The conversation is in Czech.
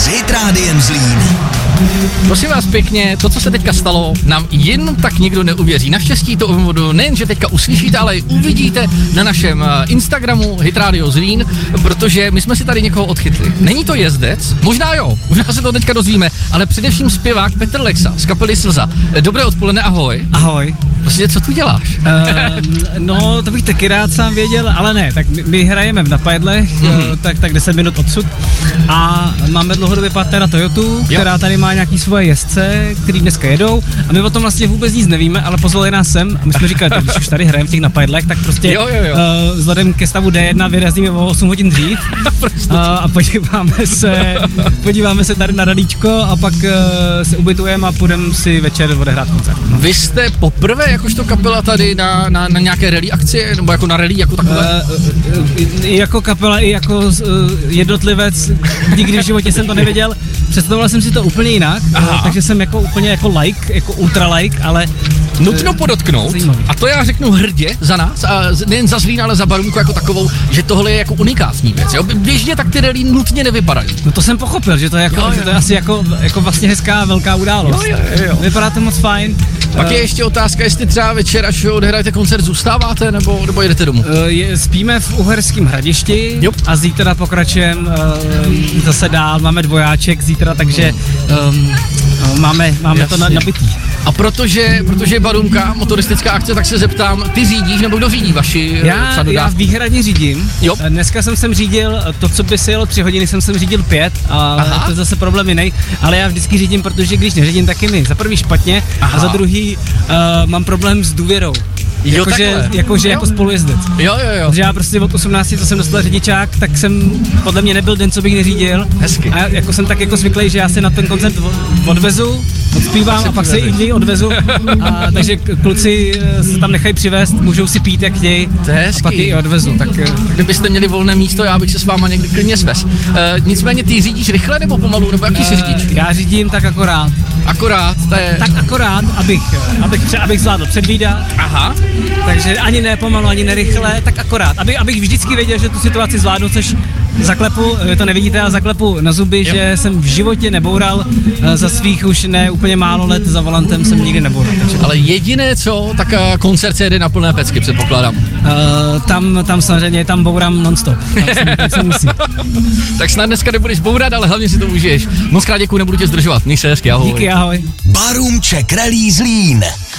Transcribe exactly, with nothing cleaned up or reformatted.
s Hit Rádiem Zlín. Prosím vás pěkně, to, co se teďka stalo, nám jen tak nikdo neuvěří. Naštěstí to nejen, že teďka uslyšíte, ale i uvidíte na našem Instagramu Hit Radio Zlín, protože my jsme si tady někoho odchytli. Není to jezdec, možná jo, možná se to teďka dozvíme, ale především zpěvák Petr Lexa z kapely Slza. Dobré odpoledne, ahoj. Ahoj. Vlastně, co tu děláš? Uh, no, to bych taky rád sám věděl, ale ne, tak my, my hrajeme v Napadlech, mm-hmm. uh, tak, tak deset minut odsud a máme dlouhodobě partnera Toyotu, která jo. tady má nějaký svoje jezdce, který dneska jedou a my o tom vlastně vůbec nic nevíme, ale pozvali nás sem a my jsme říkali, když už tady hrajeme v těch Napadlech, tak prostě jo, jo, jo. Uh, vzhledem ke stavu D jedna vyrazíme o osm hodin dřív uh, a podíváme se, podíváme se tady na radíčko a pak uh, se ubytujeme a půjdeme si večer odehrát koncert. No. Vy jste poprvé jakožto kapela tady na, na, na nějaké rally akci, nebo jako na rally jako takové? Uh, uh, I jako kapela, i jako uh, jednotlivec, nikdy v životě jsem to nevěděl. Představoval jsem si to úplně jinak, uh, takže jsem jako úplně jako like, jako ultra like, ale nutno podotknout, zajímavý. A to já řeknu hrdě za nás, a nejen za Zlín, ale za Barunku jako takovou, že tohle je jako unikátní věc. Jo? Běžně tak ty rally nutně nevypadají. No to jsem pochopil, že to je, jako, jo, jo. Že to je asi jako, jako vlastně hezká velká událost. Jo, jo, jo. Vypadá to moc fajn. Pak je ještě otázka, jestli třeba večer, až odehrajete koncert, zůstáváte nebo, nebo jedete domů? Uh, je, spíme v Uherském Hradišti jo. a zítra pokračujeme uh, zase dál, máme dvojáček zítra, takže um, uh, máme, máme to na, nabitý. A protože, protože je Barunka, motoristická akce, tak se zeptám, ty řídíš nebo kdo řídí vaši Já, já výhradně řídím. Jo. Dneska jsem sem řídil, to, co by se jelo tři hodiny, jsem sem řídil pět a Aha. to je zase problém jiný, ale já vždycky řídím, protože když neřídím, tak je mi za prvý špatně Aha. a za druhý uh, mám problém s důvěrou. Jakože jako, jako spolujezdec. Jo, jo, jo. Protože já prostě od osmnácti, co jsem dostal řidičák, tak jsem, podle mě nebyl den, co bych neřídil. Hezky. A jako jsem tak jako zvyklý, že já se na ten koncert odvezu, odspívám a pak se i něj odvezu. A, takže kluci se tam nechají přivést, můžou si pít, jak chtějí. A pak je i odvezu. Tak, kdybyste měli volné místo, já bych se s váma někdy klidně svez. E, nicméně ty řídíš rychle nebo pomalu, nebo jaký jsi řidič? Já řídím tak akorát. Akorát, to je... Tak akorát, abych, abych, abych zvládl předvídat. Aha. Takže ani ne pomalu, ani nerychle, tak akorát. Aby, abych vždycky věděl, že tu situaci zvládnu, což zaklepu, vy to nevidíte, ale zaklepu na zuby, jo. že jsem v životě neboural, za svých už ne úplně málo let za volantem jsem nikdy neboural. Takže... Ale jediné co, tak koncert se jede na plné pecky, předpokládám. Uh, tam, tam samozřejmě, tam bourám non-stop. Tam se musí. Tak snad dneska nebudeš bourat, ale hlavně si to užiješ. Moc krát děkuju, nebudu tě zdržovat. Měj se hezky, ahoj. Díky, ahoj. Barůmček Rally Zlín.